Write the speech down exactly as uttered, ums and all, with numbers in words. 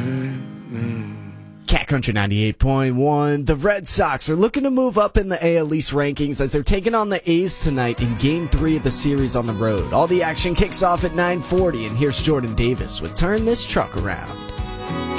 Cat Country ninety-eight point one. The Red Sox are looking to move up in the A L East rankings as they're taking on the A's tonight in Game three of the series on the road. All the action kicks off at nine forty, and here's Jordan Davis with Turn This Truck Around.